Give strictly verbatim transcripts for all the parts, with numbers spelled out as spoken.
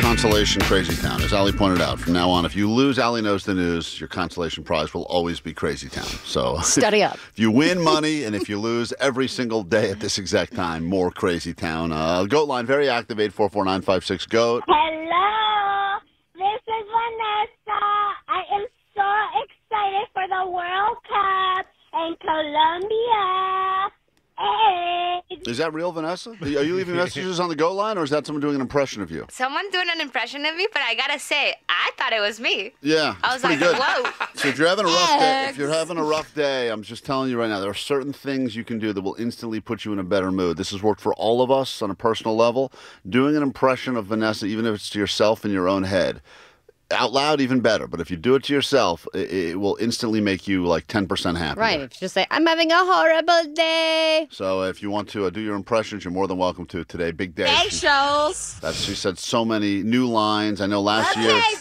Consolation Crazy Town. As Ali pointed out, from now on, if you lose Ali Knows the News, your consolation prize will always be Crazy Town. So study up. If you win money and if you lose every single day at this exact time, more Crazy Town. Uh, GOAT line, very active, eight four four, nine five six, GOAT. Hello, this is Vanessa. I am so excited for the World Cup in Colombia. Hey. Is that real, Vanessa? Are you leaving messages on the GOAT line, or is that someone doing an impression of you? Someone doing an impression of me, but I gotta say, I thought it was me. Yeah, I was pretty like, good. whoa. So if you're having a rough day, if you're having a rough day, I'm just telling you right now, there are certain things you can do that will instantly put you in a better mood. This has worked for all of us on a personal level. Doing an impression of Vanessa, even if it's to yourself in your own head. Out loud, even better. But if you do it to yourself, it, it will instantly make you like ten percent happier. Right. If you just say, I'm having a horrible day. So if you want to uh, do your impressions, you're more than welcome to today. Big day. Hey, She, Shoals. that's, she said so many new lines. I know last Okay, year.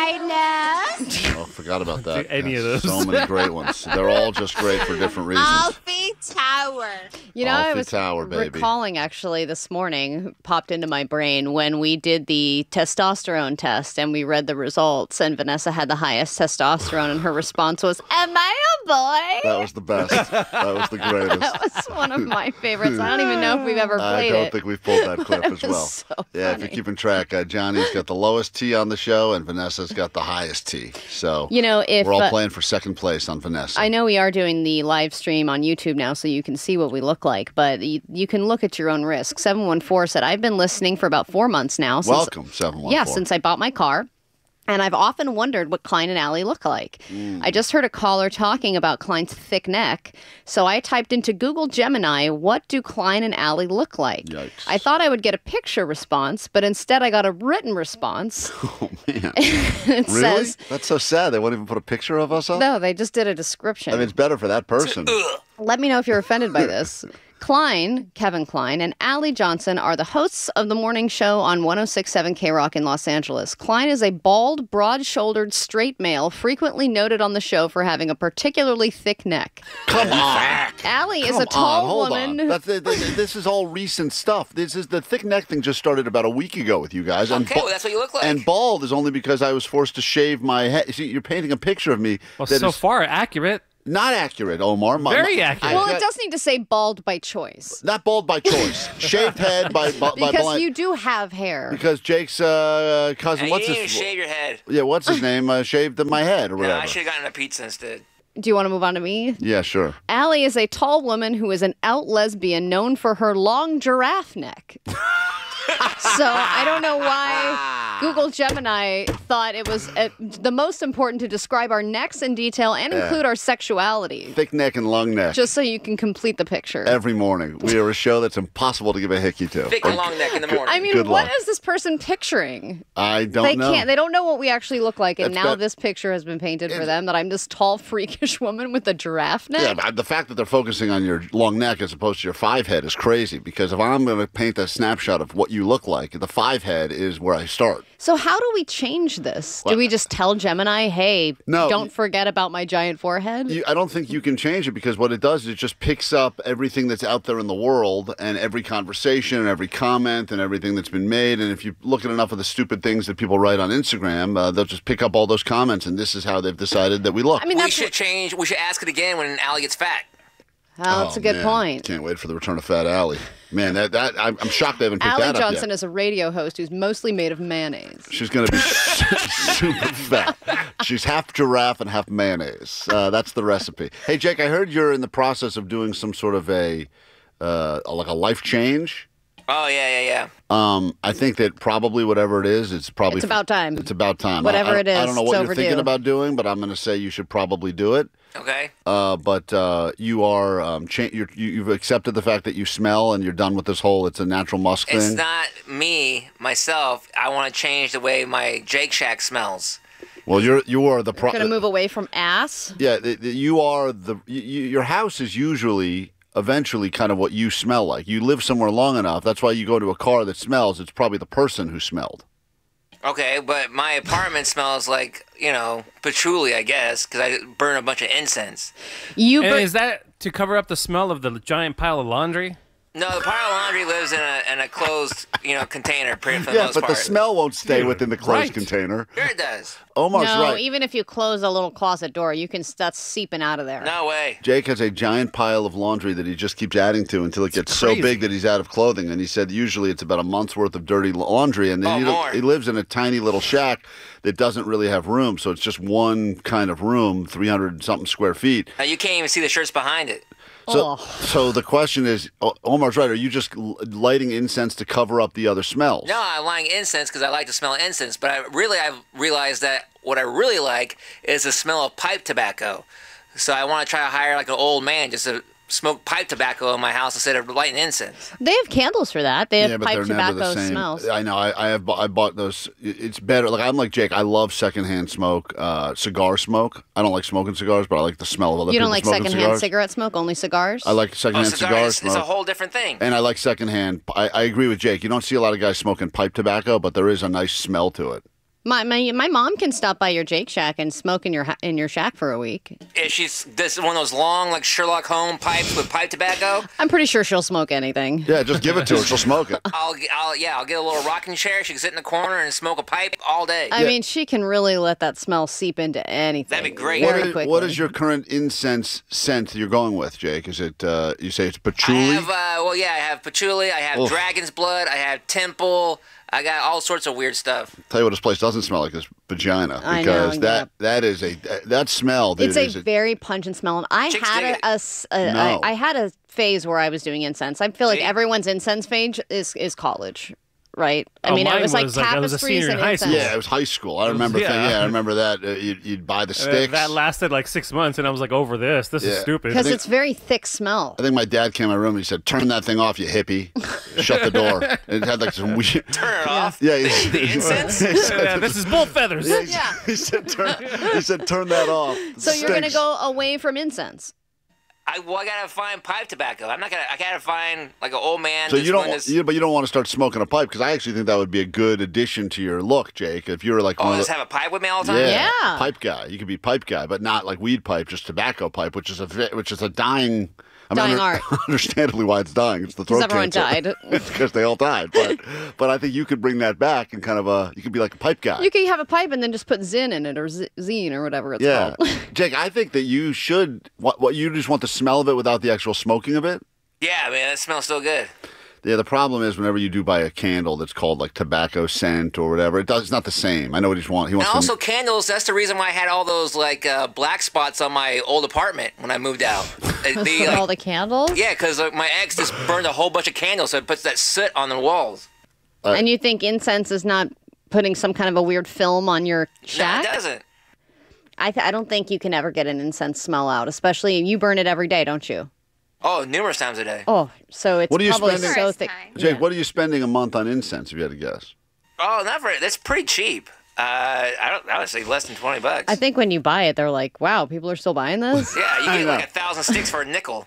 Dinah. Oh, forgot about that. Any of those. So many great ones. They're all just great for different reasons. Alfie Tower. You know, I Alfie was Tower, baby. recalling actually this morning, popped into my brain when we did the testosterone test and we read the results, and Vanessa had the highest testosterone, and her response was, "Am I a boy?" That was the best. That was the greatest. That was one of my favorites. I don't even know if we've ever I played don't it. think we've pulled that clip It as was well. so Yeah, if funny. you're keeping track, uh, Johnny's got the lowest T on the show, and Vanessa's got the highest T. So You know, if we're all uh, playing for second place on Vanessa. I know we are doing the live stream on YouTube now, so you can see what we look like, but you, you can look at your own risk. seven one four said, I've been listening for about four months now. Since, Welcome, seven one four. Yeah, since I bought my car. And I've often wondered what Klein and Alley look like. Mm. I just heard a caller talking about Klein's thick neck, so I typed into Google Gemini, what do Klein and Alley look like? Yikes. I thought I would get a picture response, but instead I got a written response. Oh, man. It Really? says, That's so sad. They won't even put a picture of us up? no, they just did a description. I mean, it's better for that person. Let me know if you're offended by this. Klein, Kevin Klein, and Allie Johnson are the hosts of the morning show on one oh six point seven K-Rock in Los Angeles. Klein is a bald, broad-shouldered, straight male, frequently noted on the show for having a particularly thick neck. Come on. Allie is Come a tall on, hold woman. on. That's, this this is all recent stuff. This is the thick neck thing just started about a week ago with you guys. And Okay, ba- well, that's what you look like. And bald is only because I was forced to shave my head. See, you're painting a picture of me Well, that so is far accurate. not accurate, Omar. My- Very my- accurate. I- Well, I- it does need to say bald by choice. Not bald by choice. Shaved head by, by, by Because blind. you do have hair. Because Jake's uh, cousin, And what's you didn't his? even shave your head. Yeah, what's his name? Uh, shaved my head or No, whatever. I should have gotten a pizza instead. Do you want to move on to me? Yeah, sure. Allie is a tall woman who is an out lesbian known for her long giraffe neck. So I don't know why Google Gemini thought it was uh, the most important to describe our necks in detail and include our sexuality, Thick neck and long neck. just so you can complete the picture. Every morning. We are a show that's impossible to give a hickey to. Thick and long neck in the morning. I mean, Good what luck. is this person picturing? I don't They know. can't. They don't know what we actually look like, and It's now got- this picture has been painted for It's- them that I'm this tall, freakish woman with a giraffe neck. Yeah, but the fact that they're focusing on your long neck as opposed to your five head is crazy, because if I'm going to paint a snapshot of what you look like, the five head is where I start. So how do we change this? What? Do we just tell Gemini, hey, No, don't you- forget about my giant forehead? You, I don't think you can change it, because what it does is it just picks up everything that's out there in the world and every conversation and every comment and everything that's been made. And if you look at enough of the stupid things that people write on Instagram, uh, they'll just pick up all those comments, and this is how they've decided that we look. I mean, we that's should change. We should ask it again when Allie gets fat. oh, that's a good man. point. Can't wait for the return of Fat Alley. Man, that, that I'm, I'm shocked they haven't picked Allie that up Johnson yet. is a radio host who's mostly made of mayonnaise. She's going to be super fat. She's half giraffe and half mayonnaise. Uh, that's the recipe. Hey, Jake, I heard you're in the process of doing some sort of a, uh, like a life change. Oh, yeah, yeah, yeah. Um, I think that probably whatever it is, it's probably It's about time. It's about time. Whatever I, I, it is, I don't know it's what you're overdue. thinking about doing, but I'm going to say you should probably do it. Okay. Uh, but uh, you are um, cha- you're, you, you've accepted the fact that you smell, and you're done with this whole it's a natural musk It's thing. not me, myself. I want to change the way my Jake Shack smells. Well, you're you are the pro- Going to move away from ass? Yeah, the, the, you are the you, you- your house is usually eventually kind of what you smell like. You live somewhere long enough. That's why you go to a car that smells. It's probably the person who smelled. Okay, but my apartment smells like, you know, patchouli, I guess, because I burn a bunch of incense. You And br- is that to cover up the smell of the giant pile of laundry? No, the pile of laundry lives in a in a closed, you know, container for the Yeah, most but part. the smell won't stay within the closed right. container. Sure it does. Omar's no, right. even if you close a little closet door, you can that's seeping out of there. No way. Jake has a giant pile of laundry that he just keeps adding to until it gets so crazy. big that he's out of clothing. And he said usually it's about a month's worth of dirty laundry. And then Oh, you know, more. he lives in a tiny little shack that doesn't really have room. So it's just one kind of room, three hundred something square feet. Now, you can't even see the shirts behind it. So, Oh. so the question is, O- Omar's right. Are you just l- lighting incense to cover up the other smells? No, I'm lighting incense because I like to smell incense. But I really, I've realized that what I really like is the smell of pipe tobacco. So I want to try to hire like an old man just to smoke pipe tobacco in my house instead of lighting incense. They have candles for that. They have Yeah, but pipe they're never tobacco the same. smells. I know. I, I have. bu- I bought those. It- It's better. Like I'm like Jake. I love secondhand smoke, uh, cigar smoke. I don't like smoking cigars, but I like the smell of other You people don't like smoking secondhand cigars. cigarette smoke, only cigars? I like Oh, secondhand cigar, cigar it's, smoke. it's a whole different thing. And I like secondhand. I, I agree with Jake. You don't see a lot of guys smoking pipe tobacco, but there is a nice smell to it. My, my my mom can stop by your Jake Shack and smoke in your ha- in your shack for a week. If she's this one of those long like Sherlock Holmes pipes with pipe tobacco, I'm pretty sure she'll smoke anything. Yeah, just give it to her. She'll smoke it. I'll, I'll yeah, I'll get a little rocking chair. She can sit in the corner and smoke a pipe all day. I mean, she can really let that smell seep into anything. That'd be great. What Very is, quickly. what is your current incense scent you're going with, Jake? Is it? Uh, you say it's I patchouli? have uh, well, yeah, I have patchouli. I have Oof. dragon's blood. I have temple. I got all sorts of weird stuff. Tell you what, this place doesn't smell like is vagina I because know, that that is a that smell. Dude, It's a is very pungent smell. And I Chicks had dig a, it. a s- a- No. I, I had a phase where I was doing incense. I feel like See? everyone's incense phase is is college, right? I Oh, mean, it mine was like was like I was a tapestries senior in and high incense. school. Yeah, it was high school. I remember. Yeah. Thing, yeah, I remember that. Uh, you'd, you'd buy the Uh, sticks. that lasted like six months, and I was like, over this. This is Yeah. stupid. Because it's very thick smell. I think my dad came in my room and he said, "Turn that thing off, you hippie." Shut the door. And it had like some weird. Turn it off. Yeah, The, he, the incense. Yeah, this is bull feathers. Yeah, he, Yeah. he said, "Turn." He said, "Turn that off." So you're going to Stinks. go away from incense. I well, I gotta find pipe tobacco. I'm not gonna. I gotta find like an old man. So just you don't, doing want, this- you, but you don't want to start smoking a pipe because I actually think that would be a good addition to your look, Jake. If you were like Oh, one of just the, have a pipe with me all the time. yeah, Yeah. pipe guy. You could be pipe guy, but not like weed pipe, just tobacco pipe, which is a vi- which is a dying. I mean, Dying under- art. Understandably, why it's dying. It's the Because throat everyone cancer. died. Because they all died. But but I think you could bring that back and kind of uh you could be like a pipe guy. You could have a pipe and then just put Zin in it or Z- Zine or whatever it's yeah, called. Jake. I think that you should. What what you just want the smell of it without the actual smoking of it. Yeah, man, that smells so good. Yeah, the problem is whenever you do buy a candle that's called like tobacco scent or whatever, it does. It's not the same. I know what he's want. He And wants. also to, candles. That's the reason why I had all those like uh, black spots on my old apartment when I moved out. Uh, the, From all like, the candles? yeah, because uh, my ex just burned a whole bunch of candles, so it puts that soot on the walls. And you think incense is not putting some kind of a weird film on your shack? No, it doesn't. I, th- I don't think you can ever get an incense smell out, especially you burn it every day, don't you? Oh, numerous times a day. Oh, so it's What are you probably spending- so Numerous thick. times. Jake, what are you spending a month on incense? If you had to guess. Oh, not very. That's pretty cheap. Uh, I don't. I would say less than twenty bucks. I think when you buy it, they're like, wow, people are still buying this? Yeah, you I get know. like a thousand sticks for a nickel.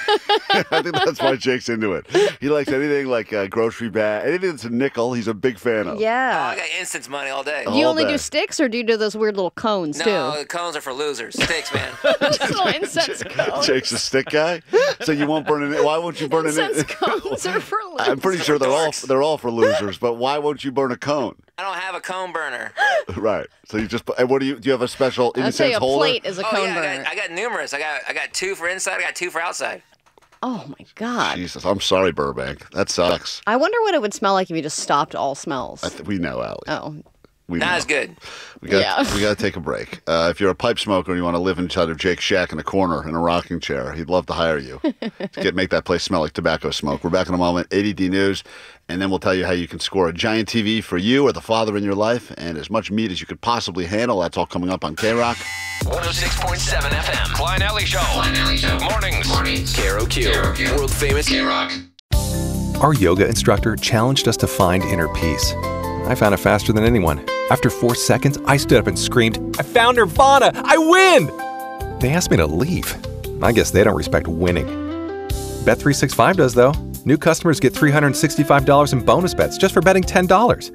I think that's why Jake's into it. He likes anything like a grocery bag, anything that's a nickel. He's a big fan of. Oh, Yeah. I got incense money all day. you all only day. do sticks or do you do those weird little cones No, too? the cones are for losers. Sticks, man. Just little incense cones. Jake's a stick guy, so you won't burn it. Why won't you burn Incense it? cones are for I'm pretty It's sure for they're all dorks. they're all for losers. But why won't you burn a cone? I don't have a cone burner. Right. So you just. And what do you? Do you have a special I'll incense tell you, a holder? plate is a Oh cone yeah, I burner. got, I got numerous. I got I got two for inside. I got two for outside. Oh my God. Jesus, I'm sorry, Burbank. That sucks. I wonder what it would smell like if you just stopped all smells. I th- we know, Allie. Oh, We Not know. as good. We got Yeah. we got to take a break. Uh, if you're a pipe smoker and you want to live inside of Jake's shack in a corner in a rocking chair, he'd love to hire you. to get make that place smell like tobacco smoke. We're back in a moment. A D D News, and then we'll tell you how you can score a giant T V for you or the father in your life, and as much meat as you could possibly handle. That's all coming up on K Rock. one oh six point seven F M. Klein Alley Show. Klein Alley Show. Mornings. Mornings. K R O Q. World famous K Rock. Our yoga instructor challenged us to find inner peace. I found it faster than anyone. After four seconds, I stood up and screamed, "I found Nirvana! I win!" They asked me to leave. I guess they don't respect winning. Bet three sixty-five does, though. New customers get three hundred sixty-five dollars in bonus bets just for betting ten dollars.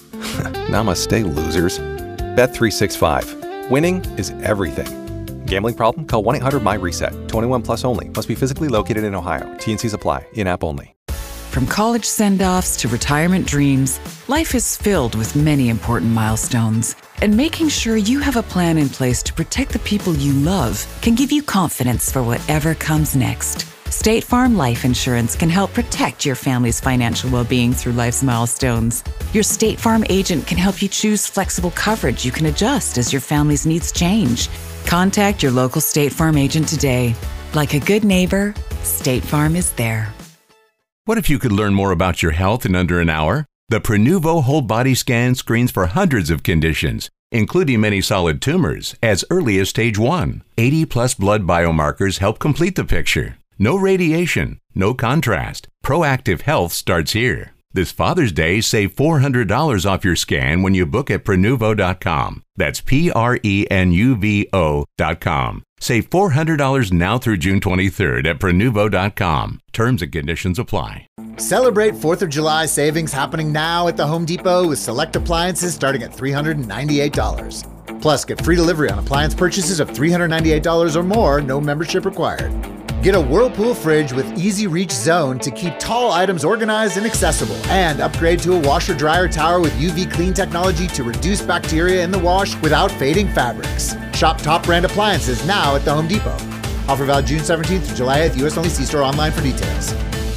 Namaste, losers. Bet three sixty-five. Winning is everything. Gambling problem? Call one eight hundred M Y RESET. twenty-one plus only. Must be physically located in Ohio. T and Cs apply. In-app only. From college send-offs to retirement dreams, life is filled with many important milestones. And making sure you have a plan in place to protect the people you love can give you confidence for whatever comes next. State Farm Life Insurance can help protect your family's financial well-being through life's milestones. Your State Farm agent can help you choose flexible coverage you can adjust as your family's needs change. Contact your local State Farm agent today. Like a good neighbor, State Farm is there. What if you could learn more about your health in under an hour? The Prenuvo Whole Body Scan screens for hundreds of conditions, including many solid tumors, as early as stage one. eighty plus blood biomarkers help complete the picture. No radiation, no contrast. Proactive health starts here. This Father's Day, save four hundred dollars off your scan when you book at Prenuvo dot com. That's P R E N U V O dot com. Save four hundred dollars now through June twenty-third at Prenuvo dot com. Terms and conditions apply. Celebrate fourth of July savings happening now at the Home Depot with select appliances starting at three hundred ninety-eight dollars. Plus, get free delivery on appliance purchases of three hundred ninety-eight dollars or more, no membership required. Get a Whirlpool fridge with Easy Reach Zone to keep tall items organized and accessible. And upgrade to a washer-dryer tower with U V Clean technology to reduce bacteria in the wash without fading fabrics. Shop top brand appliances now at the Home Depot. Offer valid June seventeenth through July eighth, U S only. See store online for details.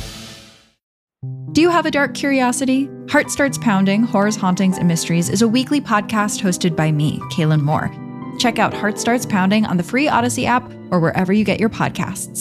Do you have a dark curiosity? Heart Starts Pounding, Horrors, Hauntings, and Mysteries is a weekly podcast hosted by me, Kaylin Moore. Check out Heart Starts Pounding on the free Odyssey app or wherever you get your podcasts.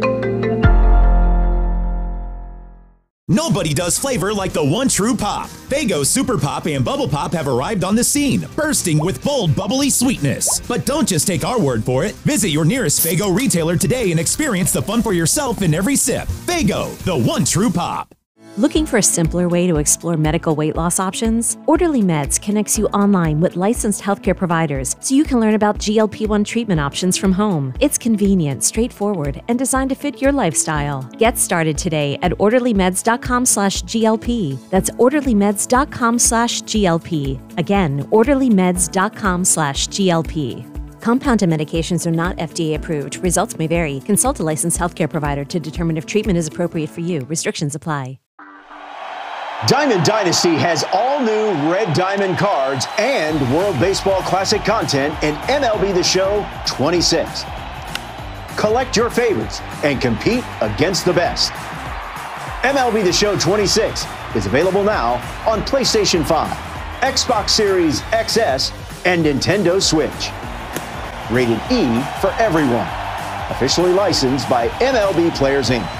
Nobody does flavor like the one true pop. Faygo Super Pop and Bubble Pop have arrived on the scene, bursting with bold, bubbly sweetness. But don't just take our word for it. Visit your nearest Faygo retailer today and experience the fun for yourself in every sip. Faygo, the one true pop. Looking for a simpler way to explore medical weight loss options? Orderly Meds connects you online with licensed healthcare providers so you can learn about G L P one treatment options from home. It's convenient, straightforward, and designed to fit your lifestyle. Get started today at orderlymeds.com slash GLP. That's orderlymeds.com slash GLP. Again, orderlymeds.com slash GLP. Compounded medications are not F D A approved. Results may vary. Consult a licensed healthcare provider to determine if treatment is appropriate for you. Restrictions apply. Diamond Dynasty has all new Red Diamond cards and World Baseball Classic content in M L B The Show twenty-six. Collect your favorites and compete against the best. M L B The Show twenty-six is available now on PlayStation five, Xbox Series X S, and Nintendo Switch. Rated E for everyone. Officially licensed by M L B Players Incorporated.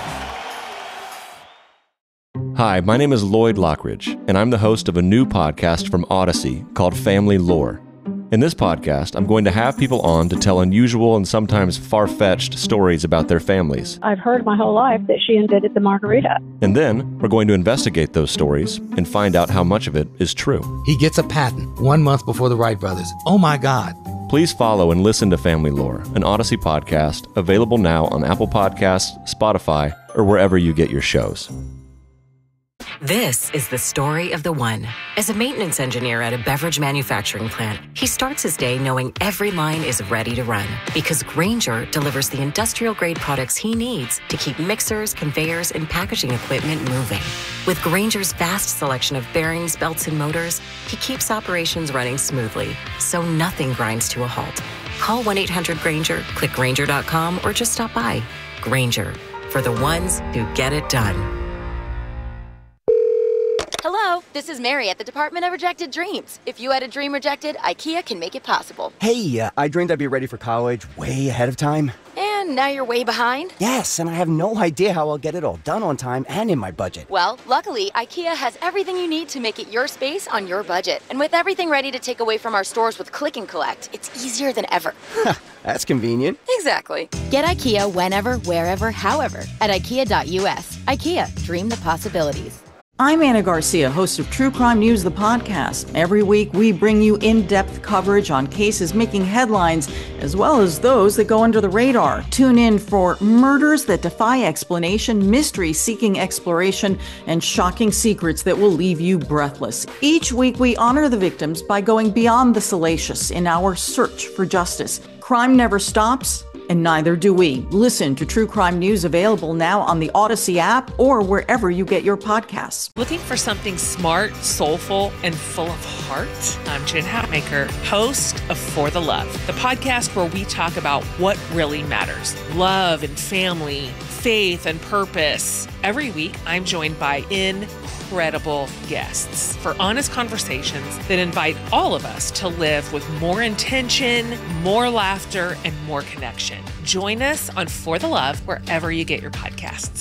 Hi, my name is Lloyd Lockridge, and I'm the host of a new podcast from Odyssey called Family Lore. In this podcast, I'm going to have people on to tell unusual and sometimes far-fetched stories about their families. I've heard my whole life that she invented the margarita. And then, we're going to investigate those stories and find out how much of it is true. He gets a patent one month before the Wright brothers. Oh my God. Please follow and listen to Family Lore, an Odyssey podcast, available now on Apple Podcasts, Spotify, or wherever you get your shows. This is the story of the one. As a maintenance engineer at a beverage manufacturing plant, he starts his day knowing every line is ready to run because Grainger delivers the industrial-grade products he needs to keep mixers, conveyors, and packaging equipment moving. With Grainger's vast selection of bearings, belts, and motors, he keeps operations running smoothly, so nothing grinds to a halt. Call one eight hundred Grainger, click Grainger dot com, or just stop by. Grainger, for the ones who get it done. Hello, this is Mary at the Department of Rejected Dreams. If you had a dream rejected, IKEA can make it possible. Hey, uh, I dreamed I'd be ready for college way ahead of time. And now you're way behind? Yes, and I have no idea how I'll get it all done on time and in my budget. Well, luckily, IKEA has everything you need to make it your space on your budget. And with everything ready to take away from our stores with Click and Collect, it's easier than ever. That's convenient. Exactly. Get IKEA whenever, wherever, however at IKEA dot U S. IKEA, dream the possibilities. I'm Anna Garcia, host of True Crime News, the podcast. Every week, we bring you in-depth coverage on cases making headlines, as well as those that go under the radar. Tune in for murders that defy explanation, mysteries seeking exploration, and shocking secrets that will leave you breathless. Each week, we honor the victims by going beyond the salacious in our search for justice. Crime never stops, And neither do we. Listen to True Crime News available now on the Odyssey app or wherever you get your podcasts. Looking for something smart, soulful, and full of heart? I'm Jen Hatmaker, host of For the Love, the podcast where we talk about what really matters. Love and family, faith and purpose. Every week, I'm joined by incredible guests for honest conversations that invite all of us to live with more intention, more laughter, and more connection. Join us on For the Love wherever you get your podcasts.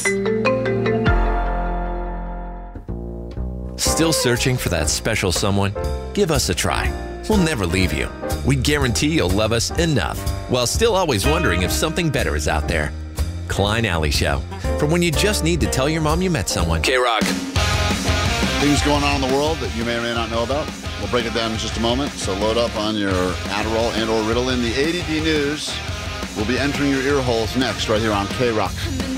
Still searching for that special someone? Give us a try. We'll never leave you. We guarantee you'll love us enough, while still always wondering if something better is out there. Klein Alley Show, for when you just need to tell your mom you met someone. K-Rock. Things going on in the world that you may or may not know about. We'll break it down in just a moment, so load up on your Adderall and or Ritalin. The A D D News will be entering your ear holes next right here on K-Rock.